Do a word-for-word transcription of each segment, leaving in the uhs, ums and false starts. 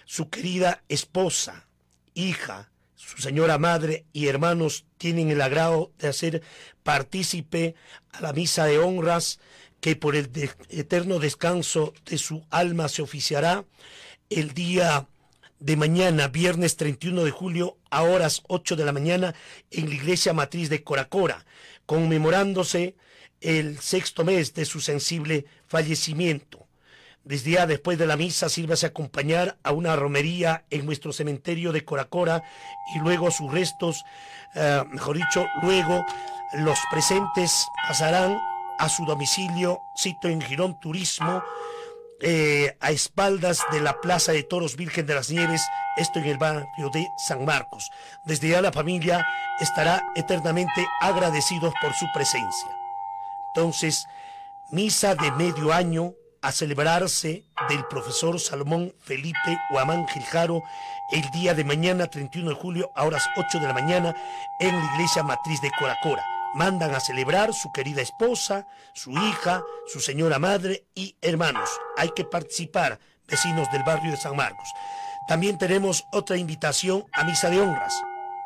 su querida esposa, hija, su señora madre y hermanos tienen el agrado de hacer partícipe a la misa de honras que por el de eterno descanso de su alma se oficiará el día de mañana, viernes treinta y uno de julio, a horas ocho de la mañana, en la iglesia matriz de Coracora, conmemorándose el sexto mes de su sensible fallecimiento. Desde ya después de la misa, sírvase a acompañar a una romería en nuestro cementerio de Coracora y luego sus restos, eh, mejor dicho, luego los presentes pasarán a su domicilio, cito en Girón Turismo, eh, a espaldas de la Plaza de Toros Virgen de las Nieves, esto en el barrio de San Marcos. Desde ya la familia estará eternamente agradecidos por su presencia. Entonces, misa de medio año a celebrarse del profesor Salomón Felipe Huamán Giljaro el día de mañana, treinta y uno de julio, a horas ocho de la mañana, en la iglesia matriz de Coracora. Mandan a celebrar su querida esposa, su hija, su señora madre y hermanos. Hay que participar, vecinos del barrio de San Marcos. También tenemos otra invitación a misa de honras.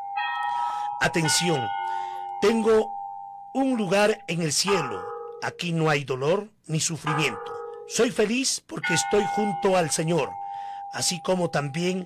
Atención, tengo un lugar en el cielo. Aquí no hay dolor ni sufrimiento. Soy feliz porque estoy junto al Señor, así como también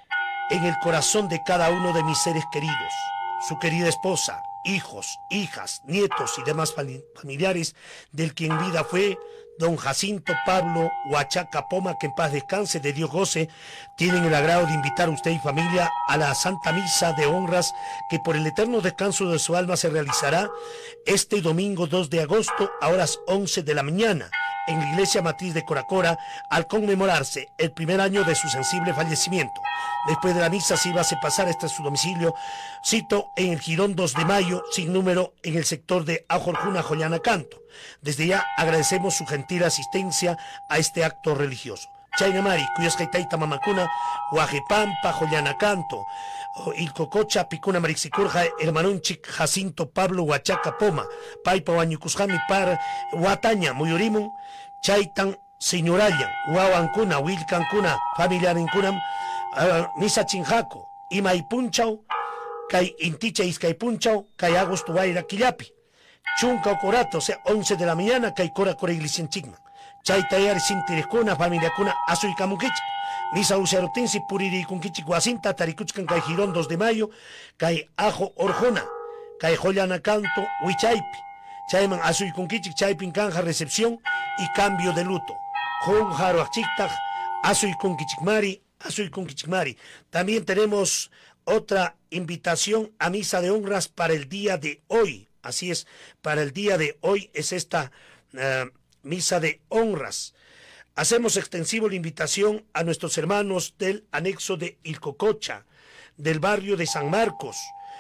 en el corazón de cada uno de mis seres queridos. Su querida esposa, hijos, hijas, nietos y demás familiares del que en vida fue don Jacinto Pablo Huachaca Poma, que en paz descanse, de Dios goce, tienen el agrado de invitar a usted y familia a la Santa Misa de Honras que por el eterno descanso de su alma se realizará este domingo dos de agosto a horas once de la mañana en la iglesia matriz de Coracora, al conmemorarse el primer año de su sensible fallecimiento. Después de la misa se iba a pasar hasta su domicilio, cito, en el Girón dos de mayo, sin número, en el sector de Ajorjuna, Joyanacanto. Desde ya agradecemos su gentil asistencia a este acto religioso. Chaynamari, cuyas jaitaita mamacuna, Guajepampa, Joyanacanto, Ilcococha, Picuna Marixicurja, Hermanunchik, Jacinto Pablo Huachaca Poma, Paipa Wañucusjami Par, Huataña, Muyurimun, Chaitan, Señorayan, Huahuancuna, Wilcancuna, familiar Incunam, uh, Misa Chinjaco, Imaipunchau, Kai Inticha Izcaipunchau, Kai Agosto Baira Quillapi, Chunca Corato, o sea, once de la mañana, Kai Cora Cora Iglesia en Chigman, Chaitayar Sintirecuna, familia Cuna, Azuy Camuquichi, Misa Usarotensi, Puriri Kunkichi Guacinta, Taricuchcan, Kai Girón dos de mayo, Kai Ajo Orjona, Kai Joyanacanto, Huichaipi, Chayman Azuy Kunkichi, Chaipin Canja, recepción y cambio de luto. Jon Jaro Achictaj, Azuy Kunkichikmari, Azuy Kunkichikmari. También tenemos otra invitación a misa de honras para el día de hoy. Así es, para el día de hoy es esta uh, misa de honras. Hacemos extensivo la invitación a nuestros hermanos del anexo de Ilcococha, del barrio de San Marcos.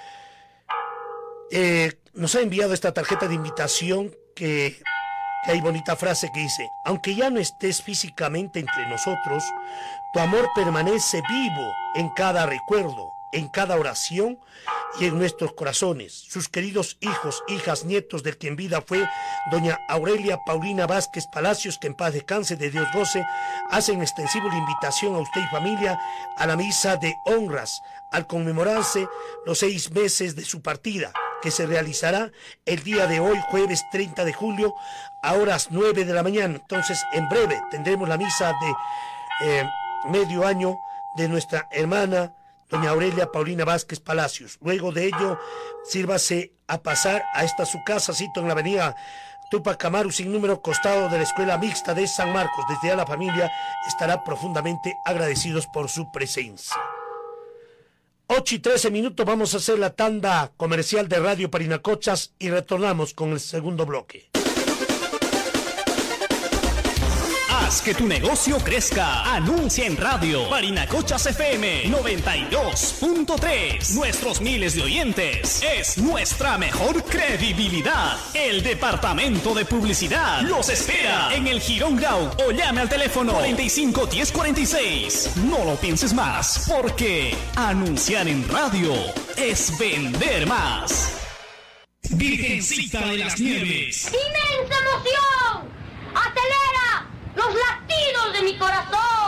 Eh, nos ha enviado esta tarjeta de invitación que, que hay bonita frase que dice: aunque ya no estés físicamente entre nosotros, tu amor permanece vivo en cada recuerdo, en cada oración y en nuestros corazones. Sus queridos hijos, hijas, nietos del que en vida fue doña Aurelia Paulina Vázquez Palacios, que en paz descanse, de Dios goce, hacen extensivo la invitación a usted y familia a la misa de honras al conmemorarse los seis meses de su partida, que se realizará el día de hoy, jueves treinta de julio, a horas nueve de la mañana. Entonces, en breve tendremos la misa de eh, medio año de nuestra hermana doña Aurelia Paulina Vázquez Palacios. Luego de ello, sírvase a pasar a esta su casa, cito, en la avenida Tupac Amaru, sin número, costado de la Escuela Mixta de San Marcos. Desde ya la familia estará profundamente agradecidos por su presencia. ocho y trece minutos, vamos a hacer la tanda comercial de Radio Parinacochas y retornamos con el segundo bloque. Haz que tu negocio crezca. Anuncia en radio. Parinacochas F M noventa y dos punto tres. Nuestros miles de oyentes es nuestra mejor credibilidad. El departamento de publicidad los espera en el Girón Grau o llame al teléfono cuarenta y cinco diez cuarenta y seis. No lo pienses más, porque anunciar en radio es vender más. Virgencita de las Nieves. ¡Inmensa emoción! ¡Acelera los latidos de mi corazón!